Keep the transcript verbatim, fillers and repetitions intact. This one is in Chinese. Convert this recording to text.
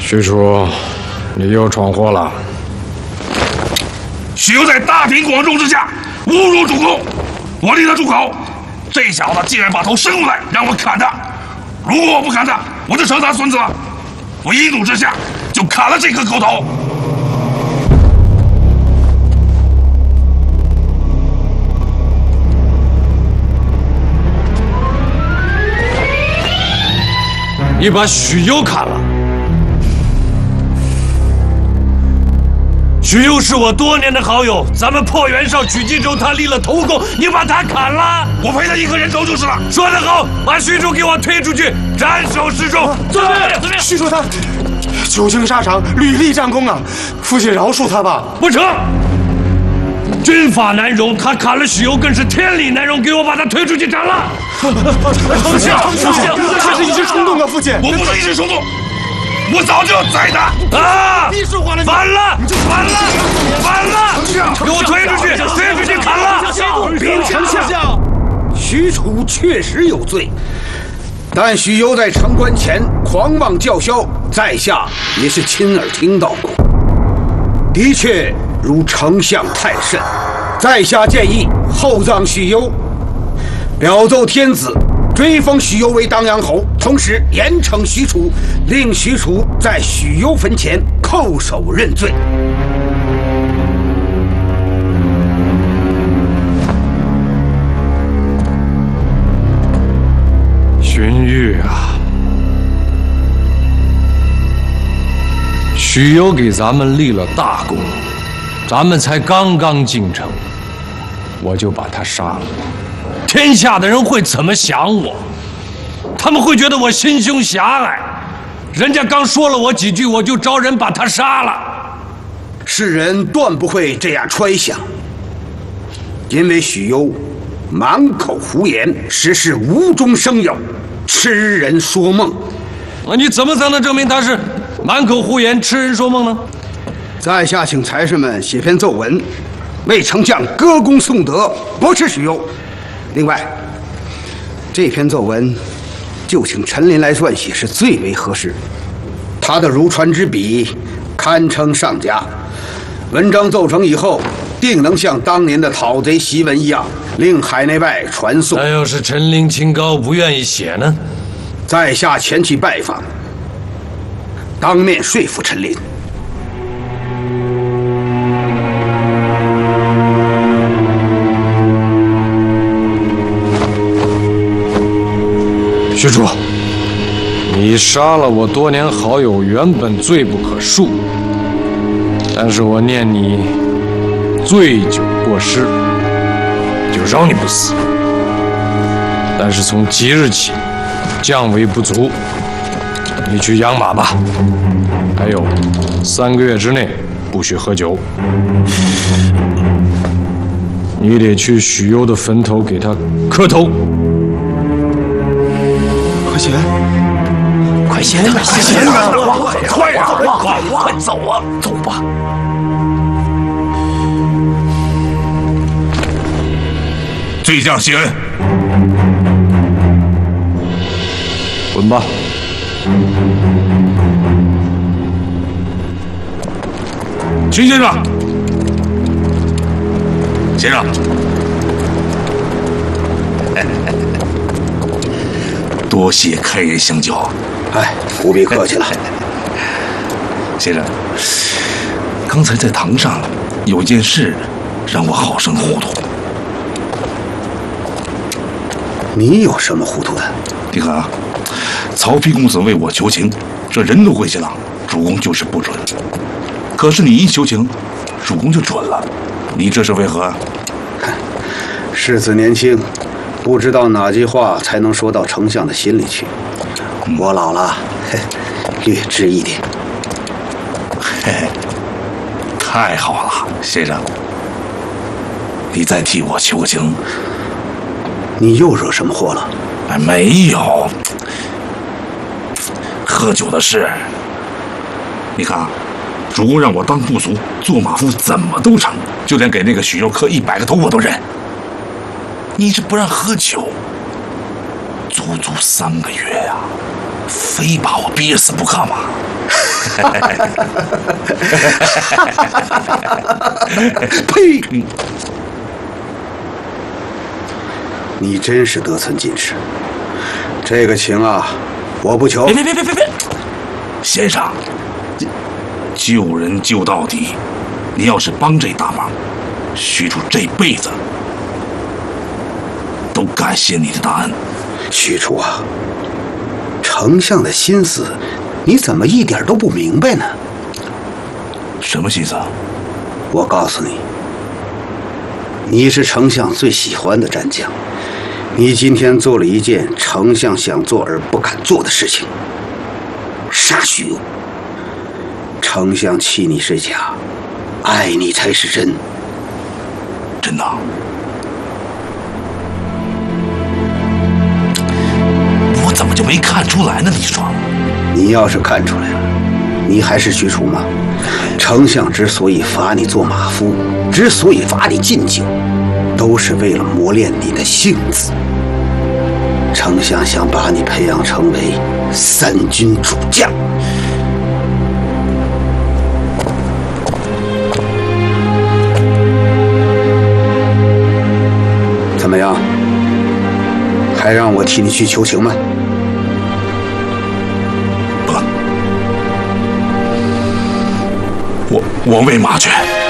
许褚，你又闯祸了。 许攸在大庭广众之下侮辱主公，我令他住口。这小子竟然把头伸过来让我砍他，如果我不砍他，我就成他孙子了。我一怒之下就砍了这颗狗头。 你把许攸砍了。许攸是我多年的好友，咱们破袁绍取荆州，他立了头功，你把他砍了， 我赔他一个人头就是了。 说得好，把许褚给我推出去，斩首示众。 遵命。许褚他久经沙场，屡立战功啊，父亲饶恕他吧。 不成，军法难容，他砍了许攸更是天理难容，给我把他推出去斩了。 父亲，父亲，他是一时冲动啊，父亲。 我不是一时冲动，我早就要宰他啊！反了，反了，反了！给我推出去，推出去砍了！ 禀丞相，许褚确实有罪，但许攸在城关前狂妄叫嚣，在下也是亲耳听到过。的确如丞相太甚，在下建议厚葬许攸，表奏天子，追封许攸为当阳侯，同时严惩许褚，令许褚在许攸坟前叩首认罪。 荀彧啊，许攸给咱们立了大功，咱们才刚刚进城，我就把他杀了。天下的人会怎么想我？他们会觉得我心胸狭隘。人家刚说了我几句，我就招人把他杀了。 世人断不会这样揣想，因为许攸满口胡言，实是无中生有，痴人说梦。 啊，你怎么才能证明他是满口胡言、痴人说梦呢？ 在下请才士们写篇奏文，为丞相歌功颂德，驳斥许攸。另外，这篇奏文就请陈琳来撰写是最为合适。他的如传之笔堪称上佳，文章奏成以后，定能像当年的讨贼檄文一样，令海内外传颂。 那要是陈琳清高不愿意写呢？ 在下前去拜访，当面说服陈琳。 许褚，你杀了我多年好友，原本罪不可恕，但是我念你醉酒过失，就饶你不死。但是从即日起，降为不足，你去养马吧。还有三个月之内不许喝酒。你得去许攸的坟头给他磕头。 快贤， 快贤，快贤啊！快呀，快快走啊，走吧。 罪将谢恩。 滚吧。 秦先生，先生，多谢开言相交。 哎，不必客气了。 先生，刚才在堂上有一件事让我好生糊涂。 你有什么糊涂的？ 你看啊，曹丕公子为我求情，这人都跪下了，主公就是不准。可是你一求情，主公就准了，你这是为何？ 世子年轻，不知道哪句话才能说到丞相的心里去。我老了，嘿，略知一点。 嘿嘿，太好了，先生，你再替我求情。 你又惹什么祸了？ 哎，没有，喝酒的事。你看啊，主公让我当部属做马夫，怎么都成，就连给那个许攸磕一百个头我都认。你这不让喝酒，足足三个月呀、啊，非把我憋死不可吗？ 呸！你真是得寸进尺。这个情啊，我不求。 别别别别别别！先生，救人救到底，你要是帮这大忙，许褚这辈子都感谢你的大恩。 许褚啊，丞相的心思，你怎么一点都不明白呢？ 什么心思啊？ 我告诉你，你是丞相最喜欢的战将，你今天做了一件丞相想做而不敢做的事情，杀许攸。丞相弃你是假，爱你才是真。 真的？我怎么就没看出来呢？李爽， 你要是看出来了，你还是许褚吗？丞相之所以罚你做马夫，之所以罚你禁酒，都是为了磨练你的性子。丞相想把你培养成为三军主将。怎么样？还让我替你去求情吗？ 不，我我为马去。